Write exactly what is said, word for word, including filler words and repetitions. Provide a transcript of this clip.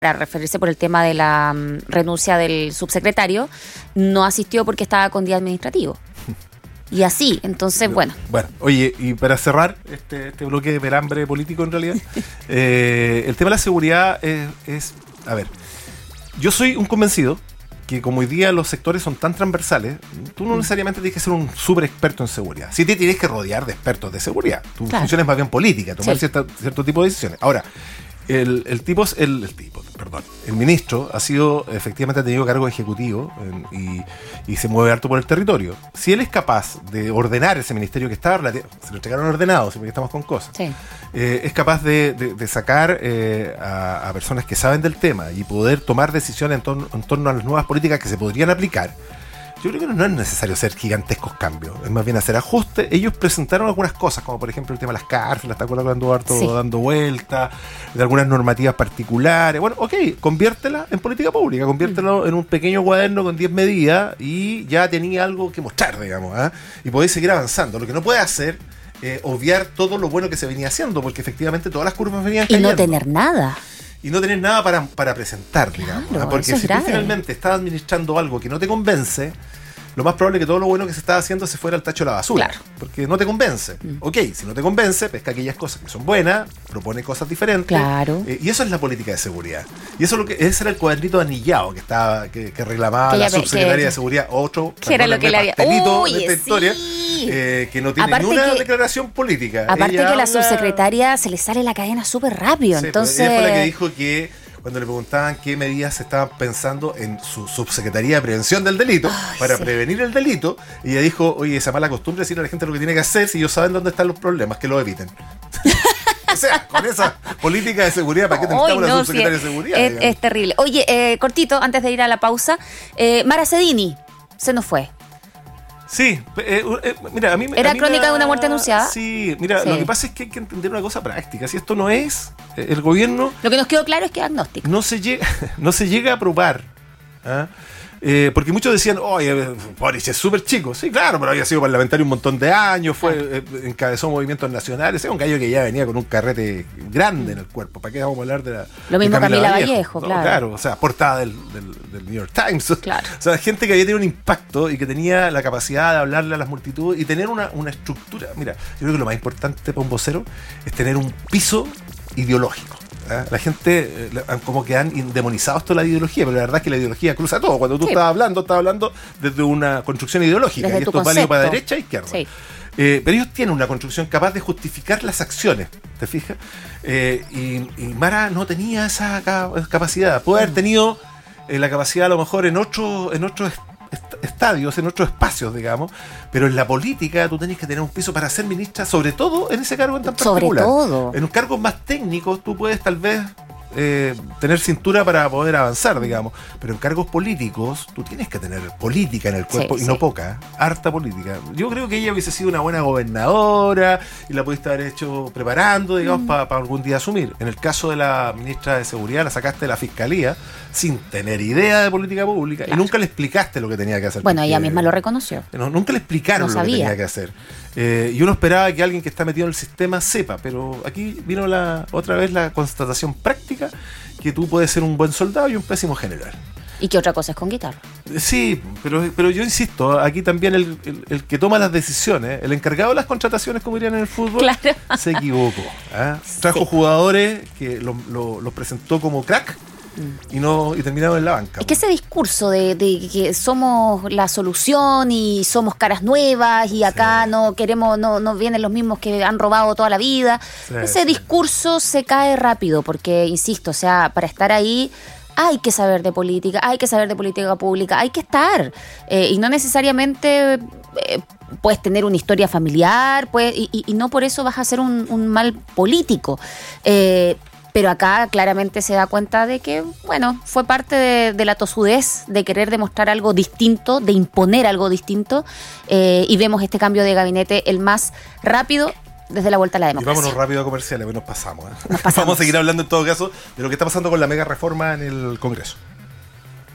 para referirse por el tema de la um, renuncia del subsecretario, no asistió porque estaba con día administrativo. Y así, entonces, bueno. Bueno, oye, y para cerrar este, este bloque de pelambre político en realidad, eh, el tema de la seguridad es, es, a ver, yo soy un convencido que como hoy día los sectores son tan transversales, tú no necesariamente tienes que ser un súper experto en seguridad. Sí te tienes que rodear de expertos de seguridad. Tu claro. función es más bien política, tomar sí. cierta, cierto tipo de decisiones. Ahora, el, el tipo, el, el tipo, perdón, el ministro ha sido, efectivamente ha tenido cargo ejecutivo en, y, y se mueve harto por el territorio. Si él es capaz de ordenar ese ministerio que está, se lo entregaron ordenado, siempre que estamos con cosas, sí. eh, es capaz de, de, de sacar eh, a, a personas que saben del tema y poder tomar decisiones en, torno, en torno a las nuevas políticas que se podrían aplicar. Yo creo que no es necesario hacer gigantescos cambios, es más bien hacer ajustes. Ellos presentaron algunas cosas, como por ejemplo el tema de las cárceles, ¿te acuerdas cuando harto sí. dando vueltas, de algunas normativas particulares? Bueno, ok, conviértela en política pública, conviértelo mm. en un pequeño cuaderno con diez medidas y ya tenía algo que mostrar, digamos, ¿eh? Y podéis seguir avanzando. Lo que no puede hacer es eh, obviar todo lo bueno que se venía haciendo, porque efectivamente todas las curvas venían cayendo. Y no tener nada. Y no tener nada para, para presentar, digamos. Claro, ¿eh? Porque si tú finalmente estás administrando algo que no te convence, lo más probable es que todo lo bueno que se estaba haciendo se fuera al tacho de la basura. Claro. Porque no te convence. Mm. Ok, si no te convence, pesca aquellas cosas que son buenas, propone cosas diferentes. Claro. Eh, y eso es la política de seguridad. Y eso es lo que ese era el cuadernito anillado que estaba que, que reclamaba que la subsecretaria que, de seguridad. Otro que era lo que le había... Uy, de esta sí. historia. Eh, que no tiene aparte ninguna que, declaración política. Aparte Ella que la habla... subsecretaria se le sale la cadena súper rápido. Sí, entonces... Ella fue la que dijo que cuando le preguntaban qué medidas se estaban pensando en su subsecretaría de prevención del delito, Ay, para sí. prevenir el delito, y ella dijo, oye, esa mala costumbre de decirle a la gente lo que tiene que hacer, si ellos saben dónde están los problemas, que lo eviten. O sea, con esa política de seguridad, ¿para qué necesitamos no, una subsecretaria sí, de seguridad? Es, es terrible. Oye, eh, cortito, antes de ir a la pausa, eh, Mara Cedini se nos fue. Sí, eh, eh, mira, a mí... ¿Era a mí crónica me... de una muerte anunciada? Sí, mira, sí. lo que pasa es que hay que entender una cosa práctica. Si esto no es, eh, el gobierno... Lo que nos quedó claro es que es agnóstico. No se llega, no se llega a probar, ¿eh? Eh, porque muchos decían, oye, Boric es súper chico. Sí, claro, pero había sido parlamentario un montón de años, fue eh, encabezó movimientos nacionales. Es un gallo que ya venía con un carrete grande en el cuerpo. ¿Para qué vamos a hablar de la Lo mismo de Camila, Camila Vallejo? Vallejo, No, claro. Claro, o sea, portada del, del, del New York Times. Claro. O sea, gente que había tenido un impacto y que tenía la capacidad de hablarle a las multitudes y tener una, una estructura. Mira, yo creo que lo más importante para un vocero es tener un piso ideológico. ¿eh? La gente eh, como que han demonizado esto de la ideología, pero la verdad es que la ideología cruza todo. Cuando tú sí. estás hablando, estás hablando desde una construcción ideológica, desde y esto es válido para derecha e izquierda. Sí. Eh, pero ellos tienen una construcción capaz de justificar las acciones, ¿te fijas? Eh, y, y Mara no tenía esa capacidad. Puede haber tenido eh, la capacidad a lo mejor en otros en otros estadios, en otros espacios, digamos, pero en la política tú tenés que tener un piso para ser ministra, sobre todo en ese cargo en tan particular. Sobre todo. En un cargo más técnicos tú puedes tal vez Eh, tener cintura para poder avanzar, digamos, pero en cargos políticos tú tienes que tener política en el cuerpo, sí, y sí. no poca, harta política. Yo creo que ella hubiese sido una buena gobernadora y la pudiste haber hecho preparando, digamos, mm. para pa algún día asumir. En el caso de la ministra de Seguridad, la sacaste de la Fiscalía sin tener idea de política pública, claro. y nunca le explicaste lo que tenía que hacer. Bueno, ella misma lo reconoció. No, nunca le explicaron no lo que tenía que hacer. Eh, y uno esperaba que alguien que está metido en el sistema sepa, pero aquí vino la otra vez la constatación práctica que tú puedes ser un buen soldado y un pésimo general. ¿Y qué otra cosa es con guitarra? Sí, pero, pero yo insisto, aquí también el, el, el que toma las decisiones, el encargado de las contrataciones, como dirían en el fútbol, claro. se equivocó. ¿eh? Trajo sí. jugadores que los lo, lo presentó como crack, y no y terminaron en la banca. Es que ese discurso de, de que somos la solución y somos caras nuevas y acá sí. no queremos, no, no vienen los mismos que han robado toda la vida, sí, ese sí. discurso se cae rápido porque, insisto, o sea, para estar ahí hay que saber de política, hay que saber de política pública, hay que estar eh, y no necesariamente eh, puedes tener una historia familiar, puedes, y, y, y no por eso vas a ser un, un mal político. Eh, Pero acá claramente se da cuenta de que, bueno, fue parte de, de la tosudez, de querer demostrar algo distinto, de imponer algo distinto, eh, y vemos este cambio de gabinete el más rápido desde la vuelta a la democracia. Y vámonos rápido a comerciales, pues nos pasamos. ¿eh? Nos pasamos. Vamos a seguir hablando en todo caso de lo que está pasando con la mega reforma en el Congreso.